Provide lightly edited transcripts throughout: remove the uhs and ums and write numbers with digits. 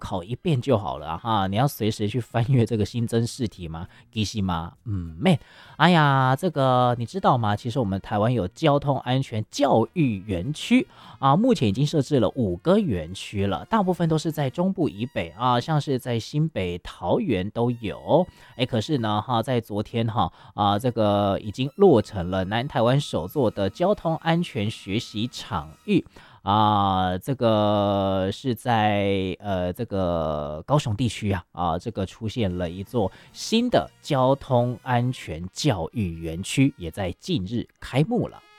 考一遍就好了哈，你要随时去翻阅这个新增试题吗？其实吗？妹，哎呀，这个你知道吗？其实我们台湾有交通安全教育园区啊，目前已经设置了5个园区了，大部分都是在中部以北啊，像是在新北、桃园都有。可是呢，在昨天这个已经落成了南台湾首座的交通安全学习场域。这个是在这个高雄地区这个出现了一座新的交通安全教育园区，也在近日开幕了。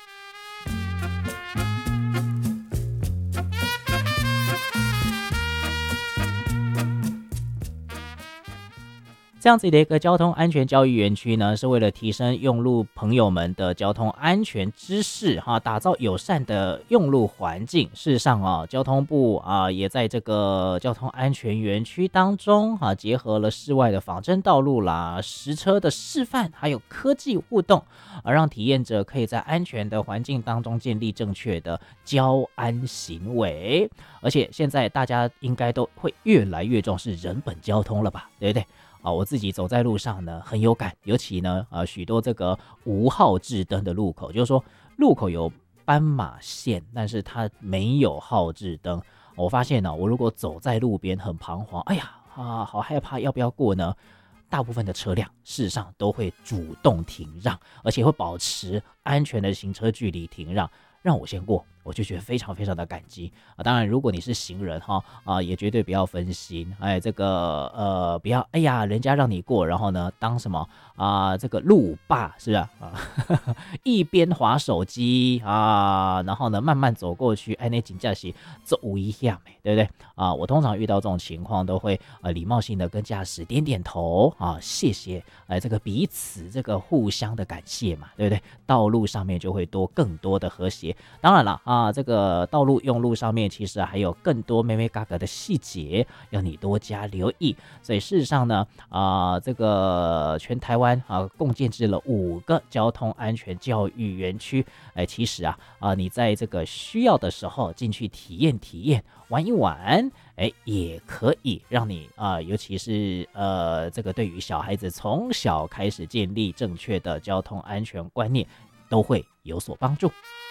这样子的一个交通安全教育园区呢，是为了提升用路朋友们的交通安全知识打造友善的用路环境。事实上交通部也在这个交通安全园区当中结合了室外的仿真道路啦、实车的示范，还有科技互动让体验者可以在安全的环境当中建立正确的交安行为。而且现在大家应该都会越来越重视人本交通了吧，对不对？我自己走在路上呢很有感，尤其呢许多这个无号志灯的路口，就是说路口有斑马线，但是它没有号志灯。我发现我如果走在路边很彷徨，哎呀好害怕，要不要过呢？大部分的车辆事实上都会主动停让，而且会保持安全的行车距离停让，让我先过，我就觉得非常非常的感激当然，如果你是行人也绝对不要分心，这个不要，哎呀，人家让你过，然后呢，当什么这个路霸是吧？一边滑手机然后呢，慢慢走过去，那真的是走一下对不对我通常遇到这种情况，都会礼貌性的跟驾驶点点头谢谢，这个彼此这个互相的感谢嘛，对不对？道路上面就会更多的和谐。当然了这个道路用路上面其实还有更多眉眉角角的细节要你多加留意。所以事实上呢这个全台湾共建制了5个交通安全教育园区。其实你在这个需要的时候进去体验体验玩一玩也可以让你尤其是这个对于小孩子从小开始建立正确的交通安全观念都会有所帮助。